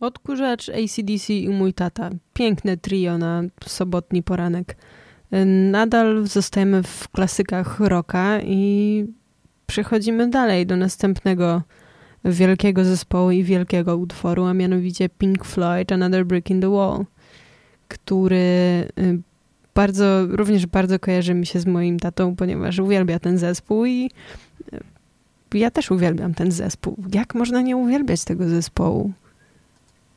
Odkurzacz, AC/DC i mój tata. Piękne trio na sobotni poranek. Nadal zostajemy w klasykach rocka i przechodzimy dalej do następnego wielkiego zespołu i wielkiego utworu, a mianowicie Pink Floyd, Another Brick in the Wall, który również bardzo kojarzy mi się z moim tatą, ponieważ uwielbia ten zespół i ja też uwielbiam ten zespół. Jak można nie uwielbiać tego zespołu?